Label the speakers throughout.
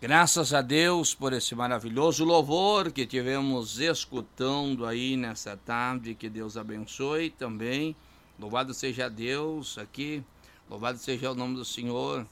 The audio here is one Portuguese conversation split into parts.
Speaker 1: Graças a Deus por esse maravilhoso louvor que tivemos escutando aí nessa tarde, que Deus abençoe também. Louvado seja Deus aqui, louvado seja o nome do Senhor.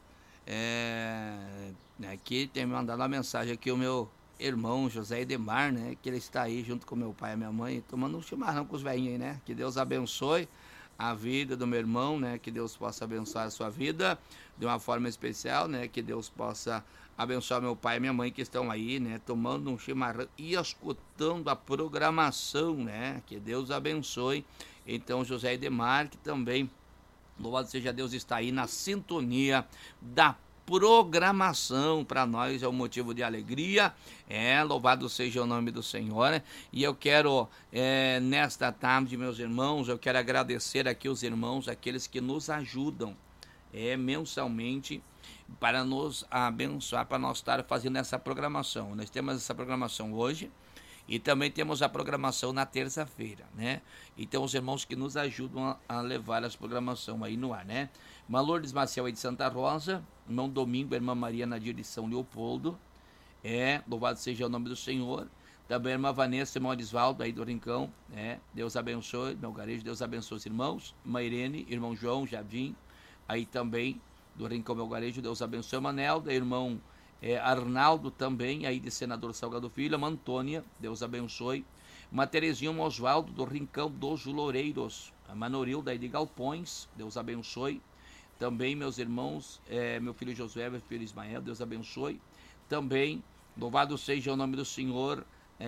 Speaker 1: Aqui tem me mandado uma mensagem aqui o meu irmão José Edemar, né? Que ele está aí junto com meu pai e minha mãe, tomando um chimarrão com os velhinhos aí, né? Que Deus abençoe a vida do meu irmão, né? Que Deus possa abençoar a sua vida de uma forma especial, né? Que Deus possa abençoar meu pai e minha mãe que estão aí, né? Tomando um chimarrão e escutando a programação, né? Que Deus abençoe. Então, José Edemar, que também, louvado seja Deus, está aí na sintonia da programação. Para nós é um motivo de alegria, louvado seja o nome do Senhor, né? E eu quero, nesta tarde, meus irmãos, eu quero agradecer aqui os irmãos, aqueles que nos ajudam, mensalmente, para nos abençoar, para nós estar fazendo essa programação. Nós temos essa programação hoje, e também temos a programação na terça-feira, né? Então, os irmãos que nos ajudam a levar essa programação aí no ar, né? Irmã Lourdes Maciel aí de Santa Rosa, irmão Domingo, irmã Maria Nadir de São Leopoldo, louvado seja o nome do Senhor. Também a irmã Vanessa, irmão Arisvaldo aí do Rincão, Deus abençoe, meu garejo, Deus abençoe os irmãos. Irmã Irene, irmão João, Javim, aí também do Rincão Melgarejo, Deus abençoe. Manelda, irmão Arnaldo também, aí de Senador Salgado Filho. Irmã Antônia, Deus abençoe. Uma Terezinha Osvaldo, do Rincão dos Loureiros. A Manorilda, aí de Galpões, Deus abençoe. Também, meus irmãos, meu filho Josué, meu filho Ismael, Deus abençoe. Também, louvado seja o nome do Senhor,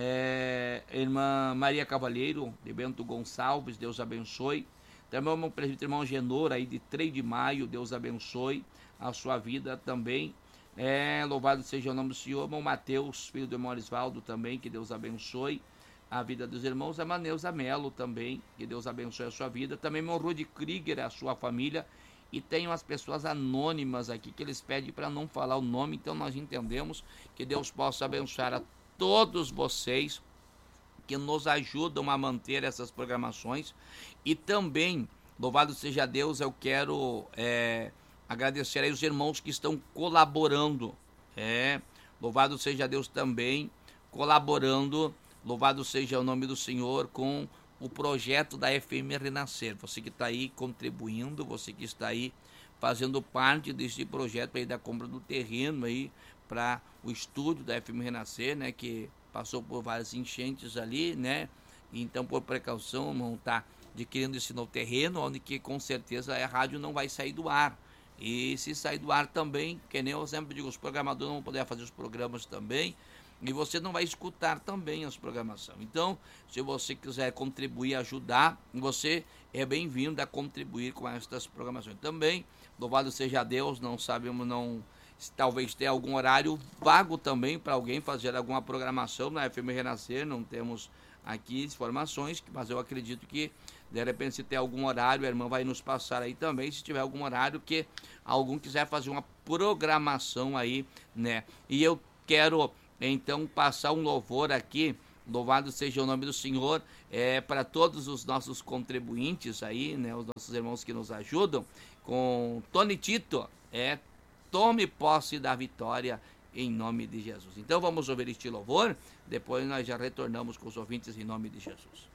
Speaker 1: irmã Maria Cavalheiro, de Bento Gonçalves, Deus abençoe. Também o meu presbítero irmão Genor, aí de 3 de maio, Deus abençoe a sua vida também. Louvado seja o nome do Senhor. Irmão Mateus, filho do irmão Arisvaldo também, que Deus abençoe a vida dos irmãos. A Maneuza Melo também, que Deus abençoe a sua vida. Também irmão Rudy Krieger, a sua família. E tem umas pessoas anônimas aqui que eles pedem para não falar o nome, então nós entendemos. Que Deus possa abençoar a todos vocês que nos ajudam a manter essas programações. E também, louvado seja Deus, eu quero agradecer aí os irmãos que estão colaborando. Louvado seja Deus também, colaborando, louvado seja o nome do Senhor, com o projeto da FM Renascer. Você que está aí contribuindo, você que está aí fazendo parte desse projeto aí da compra do terreno aí para o estúdio da FM Renascer, né, que passou por várias enchentes ali, né? Então, por precaução, não está adquirindo esse novo terreno, onde que com certeza a rádio não vai sair do ar. E se sair do ar também, que nem eu sempre digo, os programadores não vão poder fazer os programas também, e você não vai escutar também as programações. Então, se você quiser contribuir, ajudar, você é bem-vindo a contribuir com estas programações. Também, louvado seja Deus, não sabemos, talvez tenha algum horário vago também para alguém fazer alguma programação na FM Renascer, não temos aqui informações, mas eu acredito que de repente se tem algum horário, a irmã vai nos passar aí também, se tiver algum horário que algum quiser fazer uma programação aí, né? E eu quero então passar um louvor aqui, louvado seja o nome do Senhor, para todos os nossos contribuintes aí, né? Os nossos irmãos que nos ajudam, com Tony Tito, tome posse da vitória em nome de Jesus. Então vamos ouvir este louvor, depois nós já retornamos com os ouvintes em nome de Jesus.